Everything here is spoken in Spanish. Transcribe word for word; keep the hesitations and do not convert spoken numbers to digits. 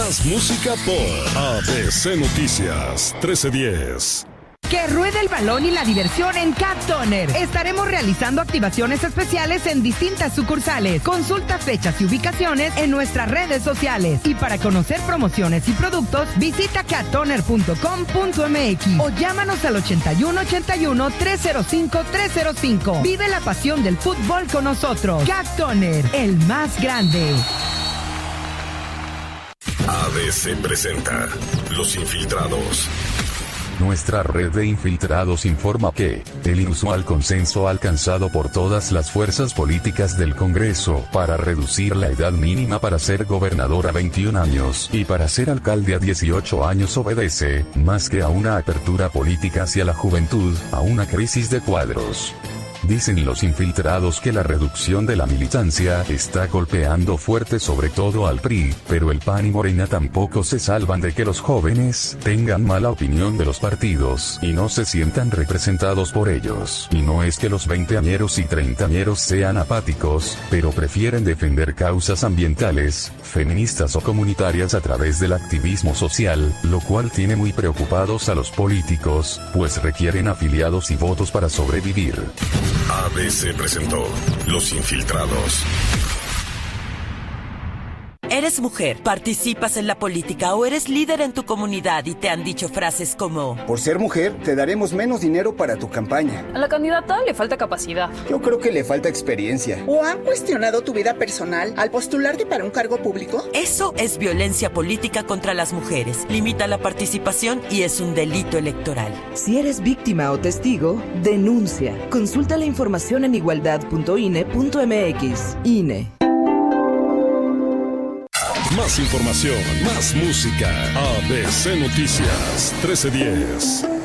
Más música por A B C Noticias trece diez. Que ruede el balón y la diversión en Cat Toner. Estaremos realizando activaciones especiales en distintas sucursales. Consulta fechas y ubicaciones en nuestras redes sociales. Y para conocer promociones y productos, visita cat toner punto com punto m x o llámanos al ochenta y uno ochenta y uno, trescientos cinco, trescientos cinco. Vive la pasión del fútbol con nosotros. Cat Toner, el más grande. A B C presenta Los Infiltrados. Nuestra red de infiltrados informa que el inusual consenso alcanzado por todas las fuerzas políticas del Congreso para reducir la edad mínima para ser gobernador a veintiún años y para ser alcalde a dieciocho años obedece, más que a una apertura política hacia la juventud, a una crisis de cuadros. Dicen los infiltrados que la reducción de la militancia está golpeando fuerte sobre todo al P R I, pero el P A N y Morena tampoco se salvan de que los jóvenes tengan mala opinión de los partidos y no se sientan representados por ellos. Y no es que los veinteañeros y treintañeros sean apáticos, pero prefieren defender causas ambientales, feministas o comunitarias a través del activismo social, lo cual tiene muy preocupados a los políticos, pues requieren afiliados y votos para sobrevivir. A B C presentó Los Infiltrados. Eres mujer, participas en la política o eres líder en tu comunidad y te han dicho frases como: por ser mujer, te daremos menos dinero para tu campaña. A la candidata le falta capacidad. Yo creo que le falta experiencia. ¿O han cuestionado tu vida personal al postularte para un cargo público? Eso es violencia política contra las mujeres. Limita la participación y es un delito electoral. Si eres víctima o testigo, denuncia. Consulta la información en igualdad punto i n e punto m x. I N E. Más información, más música. A B C Noticias trece diez.